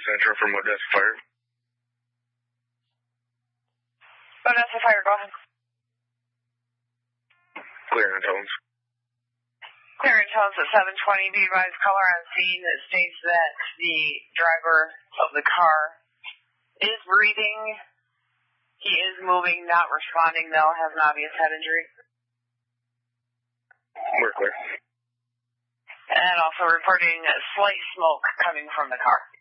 Central from Odessa Fire. Odessa Fire, go ahead. Clear on tones. Clear in tones at 720. Be advised, caller on scene that states that the driver of the car is breathing. He is moving, not responding, though, has an obvious head injury. We're clear. And also reporting slight smoke coming from the car.